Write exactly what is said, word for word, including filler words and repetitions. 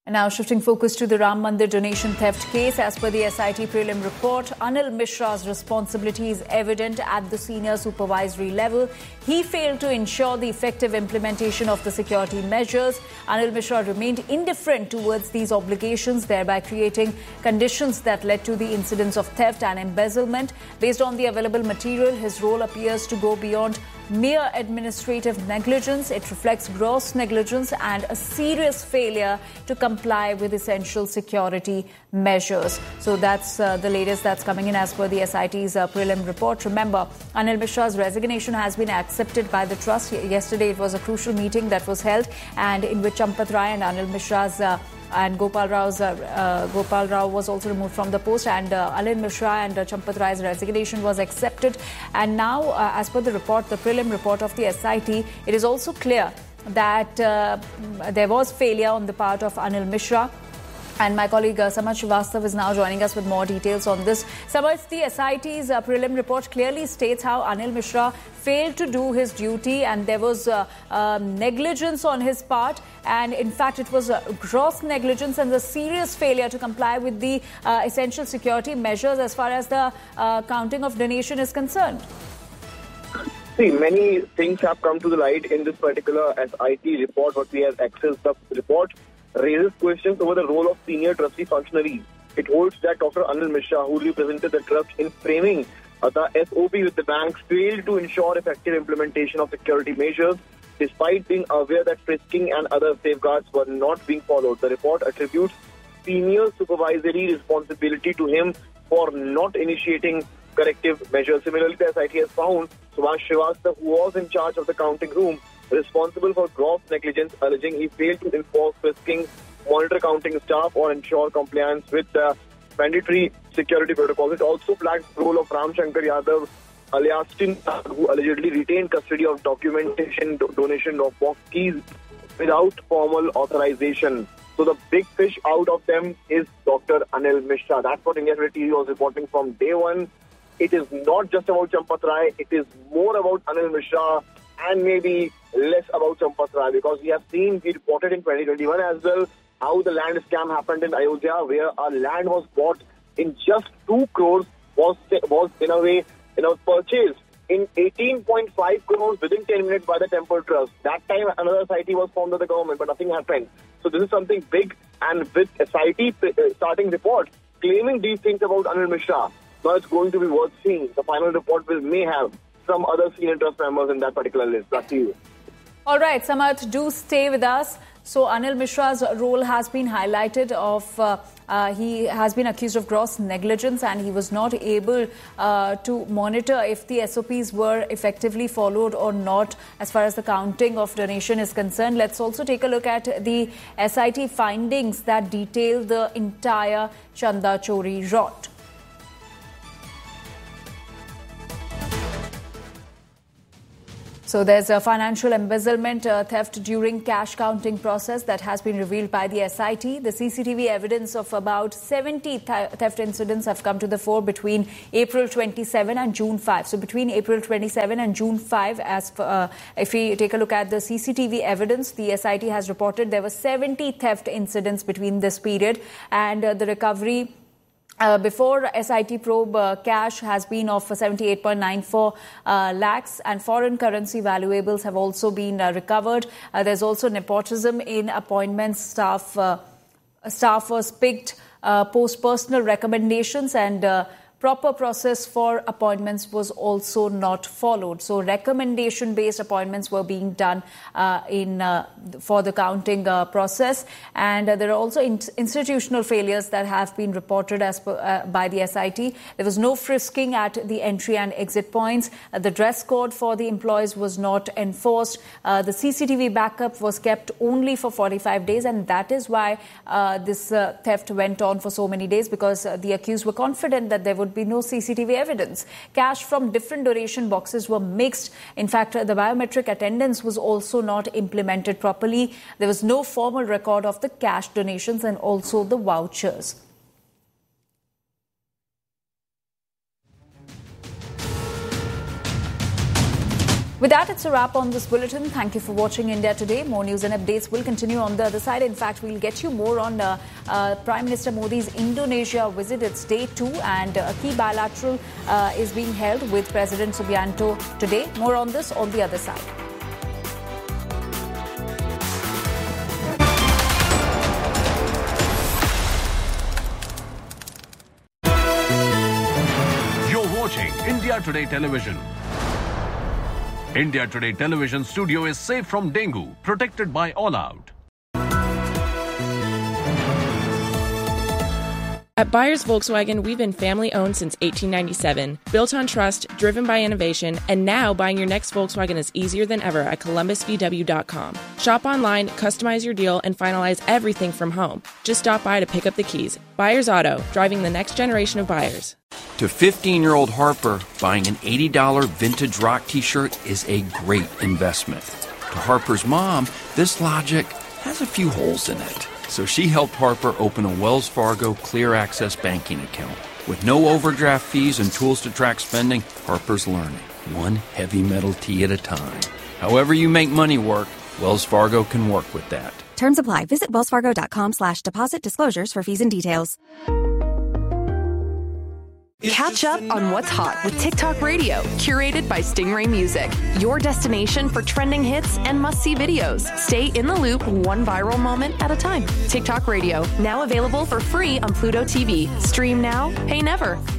And now shifting focus to the Ram Mandir donation theft case. As per the S I T prelim report, Anil Mishra's responsibility is evident at the senior supervisory level. He failed to ensure the effective implementation of the security measures. Anil Mishra remained indifferent towards these obligations, thereby creating conditions that led to the incidents of theft and embezzlement. Based on the available material, his role appears to go beyond mere administrative negligence. It reflects gross negligence and a serious failure to comply with essential security measures. So that's uh, the latest that's coming in as per the S I T's uh, prelim report. Remember, Anil Mishra's resignation has been accepted by the trust. Yesterday it was a crucial meeting that was held, and in which Champat Rai and Anil Mishra's uh, and Gopal Rao's, uh, uh, Gopal Rao was also removed from the post, and uh, Anil Mishra and uh, Champat Rai's resignation was accepted. And now, uh, as per the report, the prelim report of the S I T, it is also clear that uh, there was failure on the part of Anil Mishra. And my colleague uh, Samad Srivastav is now joining us with more details on this. Samad, the S I T's uh, prelim report clearly states how Anil Mishra failed to do his duty, and there was uh, uh, negligence on his part. And in fact, it was a gross negligence and a serious failure to comply with the uh, essential security measures as far as the uh, counting of donation is concerned. See, many things have come to the light in this particular S I T report. What we have accessed the report raises questions over the role of senior trustee functionaries. It holds that Doctor Anil Mishra, who represented the trust in framing uh, the S O P with the banks, failed to ensure effective implementation of security measures, despite being aware that frisking and other safeguards were not being followed. The report attributes senior supervisory responsibility to him for not initiating corrective measures. Similarly, the S I T has found Subhash Srivastav, who was in charge of the counting room, responsible for gross negligence, alleging he failed to enforce frisking, monitor counting staff, or ensure compliance with the mandatory security protocols. It also flags the role of Ram Shankar Yadav, alias Tin, who allegedly retained custody of documentation, do- donation of box keys without formal authorization. So the big fish out of them is Doctor Anil Mishra. That's what India Today T V was reporting from day one. It is not just about Champat Rai. It is more about Anil Mishra and maybe less about Champat Rai, because we have seen, we reported in twenty twenty-one as well, how the land scam happened in Ayodhya, where our land was bought in just two crores, was was in a way, you know, purchased in eighteen point five crores within ten minutes by the Temple Trust. That time another S I T was formed by the government, but nothing happened. So this is something big, and with S I T starting report claiming these things about Anil Mishra, now it's going to be worth seeing. The final report will may have some other senior trust members in that particular list. Back to you. All right, Samarth, do stay with us. So Anil Mishra's role has been highlighted of uh, uh, he has been accused of gross negligence, and he was not able uh, to monitor if the S O Ps were effectively followed or not as far as the counting of donation is concerned. Let's also take a look at the S I T findings that detail the entire Chanda Chori rot. So there's a financial embezzlement uh, theft during cash counting process that has been revealed by the S I T. The C C T V evidence of about seventy th- theft incidents have come to the fore between April twenty-seventh and June fifth. So between April twenty-seventh and June fifth, as for, uh, if we take a look at the C C T V evidence, the S I T has reported there were seventy theft incidents between this period, and uh, the recovery Uh, before S I T probe, uh, cash has been of seventy-eight point nine four uh, lakhs, and foreign currency valuables have also been uh, recovered. Uh, there's also nepotism in appointments. Staff uh, staff was picked uh, post personal recommendations, and uh, proper process for appointments was also not followed. So recommendation-based appointments were being done uh, in uh, for the counting uh, process. And uh, there are also in- institutional failures that have been reported as per, uh, by the S I T. There was no frisking at the entry and exit points. Uh, the dress code for the employees was not enforced. Uh, the C C T V backup was kept only for forty-five days, and that is why uh, this uh, theft went on for so many days, because uh, the accused were confident that there would be no C C T V evidence. Cash from different donation boxes were mixed. In fact, uh, the biometric attendance was also not implemented properly. There was no formal record of the cash donations and also the vouchers. With that, it's a wrap on this bulletin. Thank you for watching India Today. More news and updates will continue on the other side. In fact, we'll get you more on uh, uh, Prime Minister Modi's Indonesia visit. It's day two, and uh, a key bilateral uh, is being held with President Subianto today. More on this on the other side. You're watching India Today Television. India Today Television studio is safe from dengue, protected by All Out. At Byers Volkswagen, we've been family-owned since eighteen ninety-seven, built on trust, driven by innovation, and now buying your next Volkswagen is easier than ever at Columbus V W dot com. Shop online, customize your deal, and finalize everything from home. Just stop by to pick up the keys. Byers Auto, driving the next generation of buyers. To fifteen-year-old Harper, buying an eighty dollars vintage rock t-shirt is a great investment. To Harper's mom, this logic has a few holes in it. So she helped Harper open a Wells Fargo Clear Access banking account. With no overdraft fees and tools to track spending, Harper's learning, one heavy metal tea at a time. However you make money work, Wells Fargo can work with that. Terms apply. Visit wellsfargo.com slash deposit disclosures for fees and details. Catch up on what's hot with TikTok Radio, curated by Stingray Music. Your destination for trending hits and must-see videos. Stay in the loop one viral moment at a time. TikTok Radio, now available for free on Pluto T V. Stream now, pay never.